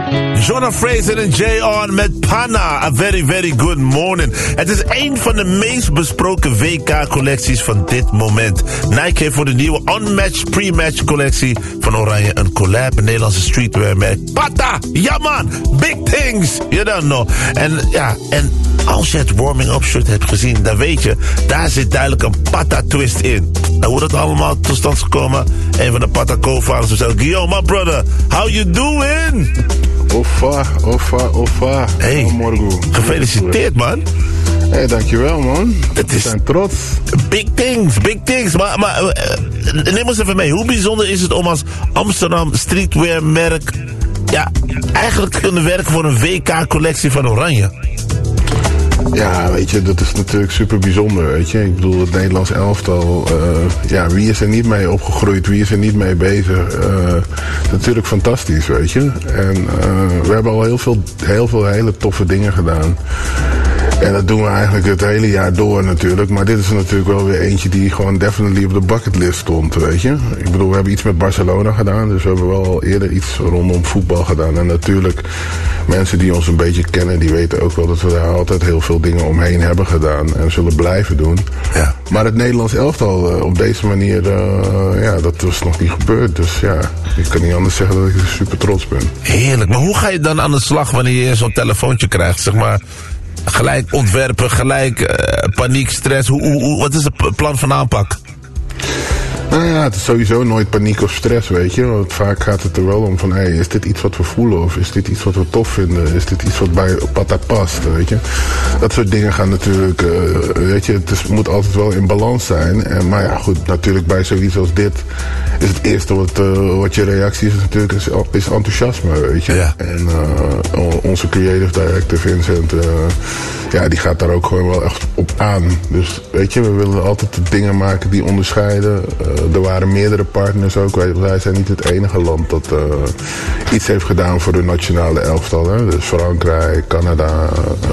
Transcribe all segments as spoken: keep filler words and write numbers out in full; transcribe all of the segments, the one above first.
Jonah Fraser en Jay-On met Panna. A very, very good morning. Het is een van de meest besproken W K-collecties van dit moment. Nike heeft voor de nieuwe Unmatched Pre-Match collectie van Oranje een collab met Nederlandse streetwear-merk Pata. Ja man, big things. You don't know. En ja, en als je het warming-up shirt hebt gezien, dan weet je, daar zit duidelijk een Pata-twist in. En hoe dat allemaal tot stand is gekomen, een van de Pata co-founders zei, Guillaume, my brother, how you doing? Offa, offa, offa. Hey, Morgen. Gefeliciteerd, man. Hé, hey, dankjewel, man. Het We is zijn trots. Big things, big things. Maar, maar uh, neem ons even mee. Hoe bijzonder is het om als Amsterdam streetwear merk, ja, eigenlijk te kunnen werken voor een W K-collectie van Oranje? Ja, weet je, dat is natuurlijk super bijzonder, weet je. Ik bedoel, het Nederlands elftal, uh, ja, wie is er niet mee opgegroeid, wie is er niet mee bezig? Uh, natuurlijk fantastisch, weet je. En uh, we hebben al heel veel, heel veel hele toffe dingen gedaan. En dat doen we eigenlijk het hele jaar door natuurlijk. Maar dit is er natuurlijk wel weer eentje die gewoon definitely op de bucketlist stond, weet je. Ik bedoel, we hebben iets met Barcelona gedaan. Dus we hebben wel al eerder iets rondom voetbal gedaan. En natuurlijk, mensen die ons een beetje kennen, die weten ook wel dat we daar altijd heel veel dingen omheen hebben gedaan. En zullen blijven doen. Ja. Maar het Nederlands elftal uh, op deze manier, uh, ja, dat was nog niet gebeurd. Dus ja, ik kan niet anders zeggen dat ik super trots ben. Heerlijk. Maar hoe ga je dan aan de slag wanneer je zo'n telefoontje krijgt, zeg maar? Gelijk ontwerpen, gelijk uh, paniek, stress. Hoe, hoe, wat is het plan van aanpak? Nou ja, het is sowieso nooit paniek of stress, weet je. Want vaak gaat het er wel om van, hé, hey, is dit iets wat we voelen? Of is dit iets wat we tof vinden? Is dit iets wat bij Pata past, weet je? Dat soort dingen gaan natuurlijk, uh, weet je, het is, moet altijd wel in balans zijn. En, maar ja, goed, natuurlijk bij zoiets als dit is het eerste wat, uh, wat je reactie is natuurlijk, is, is enthousiasme, weet je. Ja. En uh, onze creative director Vincent, uh, ja, die gaat daar ook gewoon wel echt op aan. Dus weet je, we willen altijd dingen maken die onderscheiden. Uh, er waren meerdere partners ook. Wij, wij zijn niet het enige land dat uh, iets heeft gedaan voor de nationale elftal. Hè? Dus Frankrijk, Canada,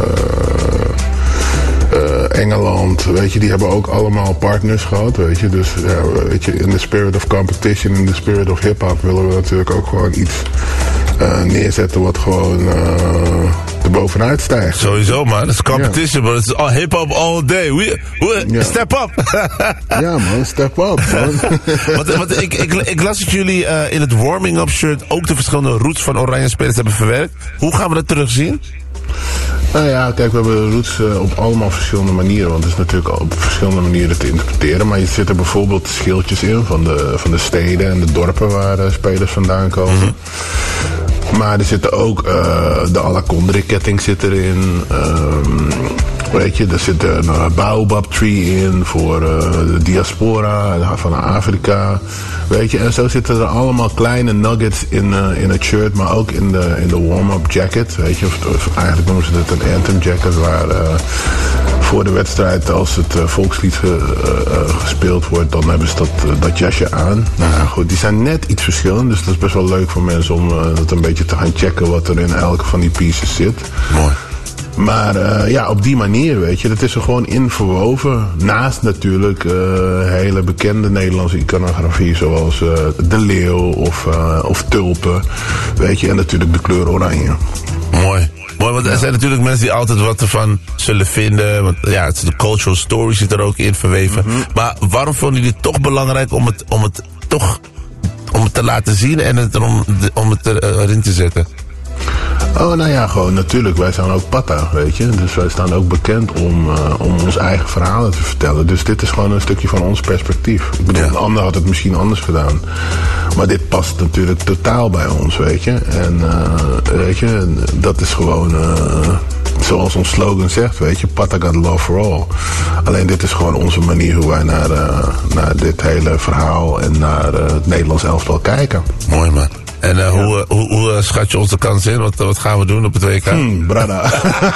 uh, uh, Engeland. Weet je, die hebben ook allemaal partners gehad. Weet je, dus ja, weet je, in the spirit of competition, in the spirit of hip-hop willen we natuurlijk ook gewoon iets uh, neerzetten wat gewoon uh, er bovenuit stijgt. Sowieso, man. Het is competition, maar het is all hip-hop all day. We, we, Ja. Step up. Ja, man. Step up, man. want, want ik, ik, ik las dat jullie uh, in het warming-up shirt ook de verschillende roots van Oranje spelers hebben verwerkt. Hoe gaan we dat terugzien? Nou ja, kijk, we hebben roots uh, op allemaal verschillende manieren. Want het is natuurlijk op verschillende manieren te interpreteren. Maar je zit er bijvoorbeeld schildjes in van de, van de steden en de dorpen waar uh, spelers vandaan komen. Mm-hmm. Maar er zitten ook uh, de Alakondre-ketting zit erin. Um, weet je, er zit een uh, baobab tree in voor uh, de diaspora van Afrika. Weet je, en zo zitten er allemaal kleine nuggets in, uh, in het shirt, maar ook in de, in de warm-up jacket. Weet je, of, of eigenlijk noemen ze het een anthem jacket, waar uh, voor de wedstrijd, als het uh, volkslied ge, uh, uh, gespeeld wordt, dan hebben ze dat, uh, dat jasje aan. Nou ja, goed, die zijn net iets verschillend, dus dat is best wel leuk voor mensen om uh, dat een beetje te gaan checken wat er in elke van die pieces zit. Mooi. Maar uh, ja, op die manier, weet je, dat is er gewoon in verwoven. Naast natuurlijk uh, hele bekende Nederlandse iconografie, zoals uh, de leeuw of, uh, of tulpen, weet je, en natuurlijk de kleur oranje. Mooi. Mooi, want er zijn natuurlijk mensen die altijd wat ervan zullen vinden. Want ja, het is de cultural story zit er ook in verweven. Mm-hmm. Maar waarom vonden jullie het toch belangrijk om het, om het toch om het te laten zien en het, om, om het erin te zetten? Oh, nou ja, gewoon natuurlijk. Wij zijn ook Pata, weet je. Dus wij staan ook bekend om, uh, om ons eigen verhalen te vertellen. Dus dit is gewoon een stukje van ons perspectief. Ik bedoel, ja. Een ander had het misschien anders gedaan. Maar dit past natuurlijk totaal bij ons, weet je. En uh, weet je, dat is gewoon Uh, zoals ons slogan zegt, weet je, Pata got love for all. Alleen dit is gewoon onze manier hoe wij naar, uh, naar dit hele verhaal en naar uh, het Nederlands elftal kijken. Mooi, man. En uh, ja. hoe, hoe, hoe uh, schat je ons de kans in? Wat, wat gaan we doen op het W K? Hmm, brada.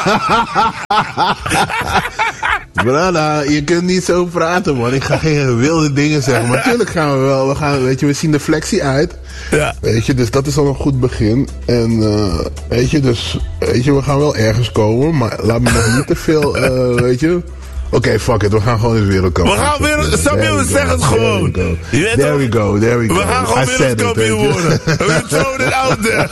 Brada, je kunt niet zo praten, man. Ik ga geen wilde dingen zeggen. Maar natuurlijk gaan we wel. We, gaan, weet je, we zien de flexie uit. Ja. Weet je, dus dat is al een goed begin. En uh, weet je, dus weet je, we gaan wel ergens komen. Maar laat me nog niet te veel, uh, weet je, okay, fuck it. We gaan gewoon eens wereldkampioen. We gaan weer... Samuel, zeg het gewoon. There we go. There we go. There we go. We gaan gewoon wereldkampioen worden. We throw it out there.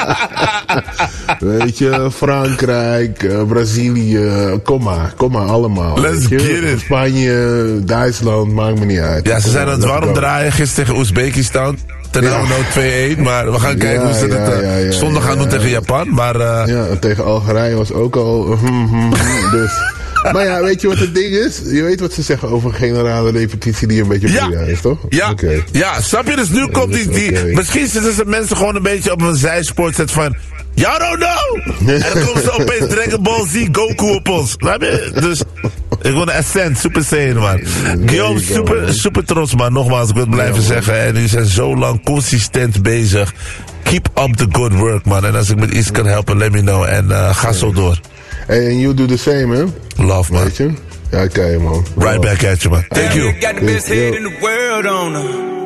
Weet je, Frankrijk, uh, Brazilië, kom maar, kom maar allemaal. Let's get it. Spanje, Duitsland, maakt me niet uit. Ja, ze kom zijn aan het warm draaien gisteren tegen Oezbekistan. Ten ja. nou twee-een, maar we gaan kijken ja, hoe ze ja, het uh, ja, ja, zondag gaan ja, doen ja. tegen Japan. Maar, uh, ja, tegen Algerije was ook al... dus... Maar ja, weet je wat het ding is? Je weet wat ze zeggen over generale repetitie die een beetje ja. prima is, toch? Ja, okay. ja, snap je? Dus nu ja, komt die... die okay. Misschien zitten ze mensen gewoon een beetje op een zijspoor zet van... You don't know! En dan komen ze opeens Dragon Ball Z Goku op ons. Snap je? Dus... Ik wil een Ascent, Super Saiyan, man. Guillaume, super, super trots, man. Nogmaals, ik wil het blijven ja, zeggen. En jullie zijn zo lang consistent bezig. Keep up the good work, man. En als ik met iets kan helpen, let me know. En uh, ga zo door. Hey, and you do the same, hè? Love, man. Weet je? Ja, oké, okay, man. Right back at you, man. Thank you. Got the best head in the world on her.